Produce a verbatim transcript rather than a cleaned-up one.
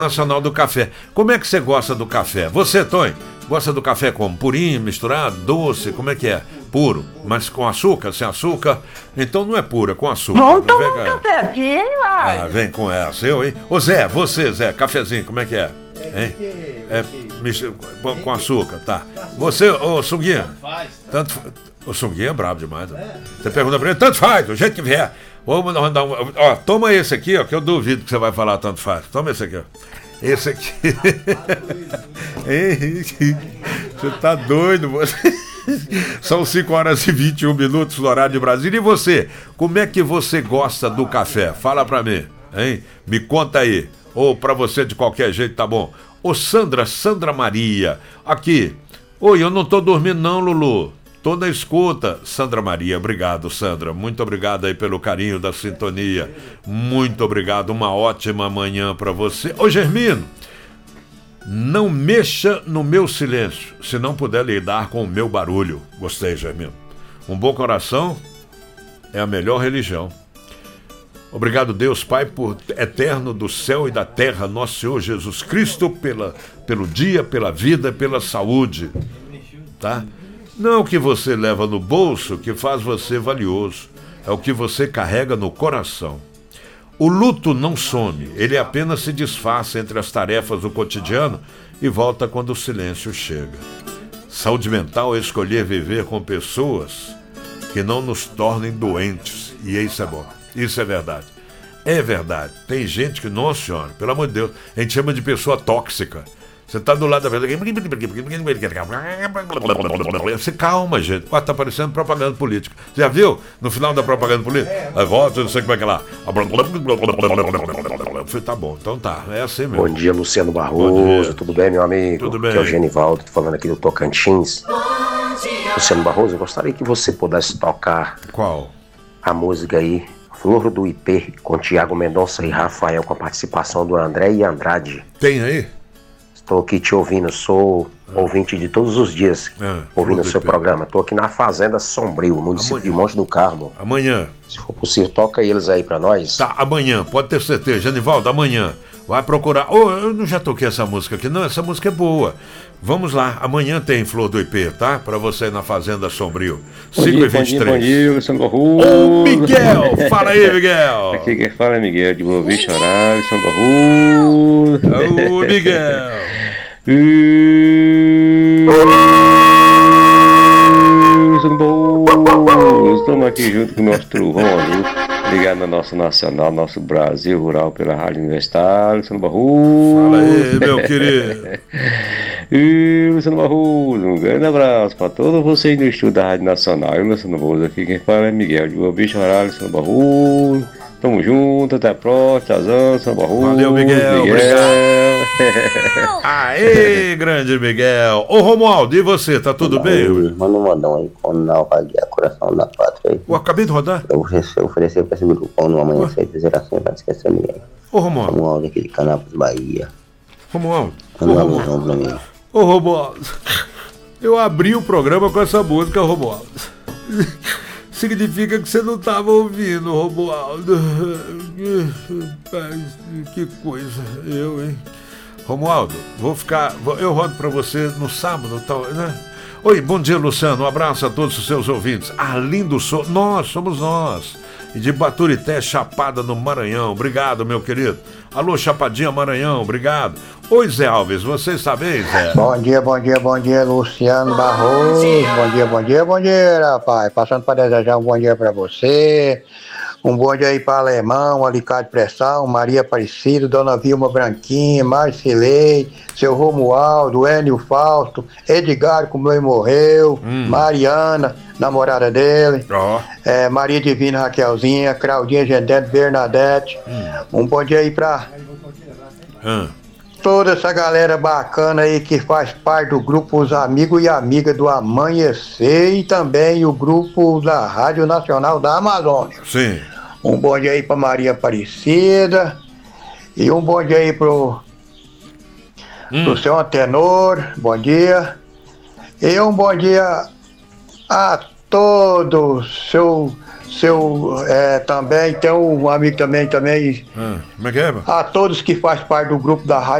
Nacional do Café. Como é que você gosta do café? Você, Tonho, gosta do café como? Purinho, misturado, doce, como é que é? Puro, mas com açúcar, sem açúcar? Então não é puro, é com açúcar. Vamos tomar um cafezinho, vai. Ah, vem com essa, eu, hein? Ô Zé, você, Zé, cafezinho, como é que é? Hein? É mistura, com açúcar, tá. Você, ô Sunguinha, tanto o Sunguinha é brabo demais. Né? Você pergunta pra ele, tanto faz, do jeito que vier. Vamos mandar um. Ó, toma esse aqui, ó, que eu duvido que você vai falar tanto faz. Toma esse aqui, ó. Esse aqui. Você tá doido, você. São cinco horas e vinte e um minutos no horário de Brasília. E você? Como é que você gosta do café? Fala pra mim, hein? Me conta aí. Ou pra você de qualquer jeito, tá bom? Ô Sandra, Sandra Maria, aqui. Oi, eu não tô dormindo não, Lulu. Tô na escuta. Sandra Maria, obrigado, Sandra. Muito obrigado aí pelo carinho da sintonia. Muito obrigado. Uma ótima manhã pra você. Ô, Germino, não mexa no meu silêncio, se não puder lidar com o meu barulho. Gostei, Germino. Um bom coração é a melhor religião. Obrigado, Deus Pai, por eterno do céu e da terra, nosso Senhor Jesus Cristo, pela, pelo dia, pela vida, pela saúde. Tá? Não é o que você leva no bolso que faz você valioso, é o que você carrega no coração. O luto não some, ele apenas se disfarça entre as tarefas do cotidiano e volta quando o silêncio chega. Saúde mental é escolher viver com pessoas que não nos tornem doentes, e isso é bom, isso é verdade. É verdade, tem gente que, nossa senhora, pelo amor de Deus, a gente chama de pessoa tóxica. Você tá do lado da pessoa. Você calma, gente. Ó, tá parecendo propaganda política. Já viu? No final da propaganda política? A voz, não sei como é que é lá. Tá bom, então tá. É assim mesmo. Bom dia, Luciano Barroso. Tudo bem, meu amigo? Tudo bem. Aqui é o Genivaldo, tô falando aqui do Tocantins. Luciano Barroso, eu gostaria que você pudesse tocar. Qual? A música aí, Flor do Ipê, com Tiago Mendonça e Rafael, com a participação do André e Andrade. Tem aí? Estou aqui te ouvindo, sou ah. ouvinte de todos os dias, ah, ouvindo o seu programa. Estou aqui na Fazenda Sombrio, município amanhã. de Monte do Carmo. Amanhã. Se for possível, toca eles aí pra nós. Tá, amanhã, pode ter certeza. Genivaldo, amanhã. Vai procurar. Oh, eu não já toquei essa música aqui, não. Essa música é boa. Vamos lá, amanhã tem Flor do Ipê, tá? Pra você na Fazenda Sombrio. cinco e vinte e três. Bom dia, Luciano Barroso. Ô, Miguel! Fala aí, Miguel! Aqui quem fala é Miguel, de Boa Vista, chorar, Luciano Barroso. Ô, Miguel! Estamos aqui junto com o nosso trovão ali, ligado na nossa nacional, nosso Brasil Rural pela Rádio Universitária. Luciano Barroso. Fala aí, meu querido. E Luciano Barroso, um grande abraço para todos vocês do estúdio da Rádio Nacional. Eu, Luciano Barroso, aqui quem fala é Miguel, de Boa Vista, Luciano Barroso. Tamo junto, até a próxima, Tazão, Luciano Barroso. Valeu, Miguel, Miguel. Obrigado. Aê, grande Miguel. Ô, Romualdo, e você, tá tudo Não, bem? Manda um modão aí, com o Nalvaguia, Coração da Pátria aí. Eu acabei de rodar. Eu ofereci pra esse microfone no amanhecer de geração pra não esquecer ninguém. Ô, Romualdo. Romualdo aqui de Canápolis, Bahia. Romualdo. Manda um alusão pra mim. Ô, Romualdo, eu abri o programa com essa música, Romualdo. Significa que você não estava ouvindo, Romualdo. Que coisa, eu, hein? Romualdo, vou ficar. Eu rodo pra você no sábado, tal, né? Oi, bom dia, Luciano. Um abraço a todos os seus ouvintes. Arlindo Souza, nós, somos nós. E de Baturité, Chapada, no Maranhão. Obrigado, meu querido. Alô, Chapadinha, Maranhão, obrigado. Oi, Zé Alves, você está bem, Zé? Bom dia, bom dia, bom dia, Luciano Barroso. Bom dia, bom dia, bom dia, rapaz. Passando para desejar um bom dia para você. Um bom dia aí para Alemão, Alicate Pressão, Maria Aparecida, Dona Vilma Branquinha, Marcilei, seu Romualdo, Hélio Fausto, Edgar, como ele morreu, hum. Mariana, namorada dele, oh. é, Maria Divina Raquelzinha, Claudinha Gendete, Bernadette. Hum. Um bom dia aí para hum. toda essa galera bacana aí que faz parte do grupo Os Amigos e Amigas do Amanhecer e também o grupo da Rádio Nacional da Amazônia. Sim. Um bom dia aí pra Maria Aparecida e um bom dia aí pro, hum. pro seu Antenor, bom dia. E um bom dia a todo seu seu é, também, tem um amigo também, também. Ah, como é que é? A todos que fazem parte do grupo da rádio.